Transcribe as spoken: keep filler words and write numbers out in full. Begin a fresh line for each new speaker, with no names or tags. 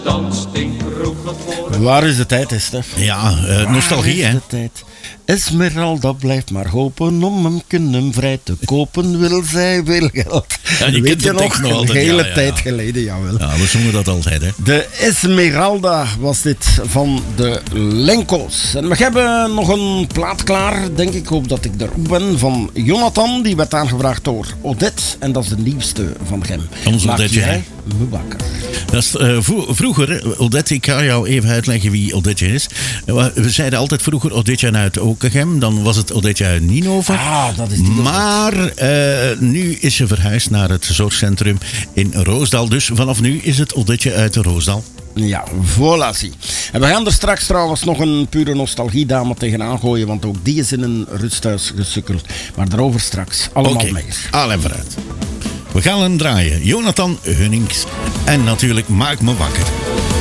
Waar is de tijd, is Stef?
Ja, uh, nostalgie, hè?
De tijd. Esmeralda blijft maar hopen om hem kunnen vrij te kopen. Wil zij veel geld.
Ja, je
Weet je nog?
nog
Een
altijd,
hele
ja, ja, ja.
tijd geleden, jawel.
Ja, we zongen dat altijd, hè?
De Esmeralda was dit van de Lenko's. En we hebben nog een plaat klaar, denk ik, hoop dat ik erop ben, van Jonathan. Die werd aangevraagd door Odette. En dat is de nieuwste van hem.
Ons
Maak
Odette,
jij me wakker.
Dat is, uh, vro- vroeger, Odette, ik ga jou even uitleggen wie Odette is. Uh, we zeiden altijd vroeger Odette uit Okegem, dan was het Odette uit Nienhoven.
Ah, dat is die.
Maar uh, nu is ze verhuisd naar het zorgcentrum in Roosdal. Dus vanaf nu is het Odette uit Roosdal.
Ja, voilà, zie. En we gaan er straks trouwens nog een pure nostalgiedame tegenaan gooien, want ook die is in een rusthuis gesukkeld. Maar daarover straks allemaal
okay.
meer.
Al en vooruit. We gaan hem draaien. Jonathan Hunnings. En natuurlijk Maak me wakker.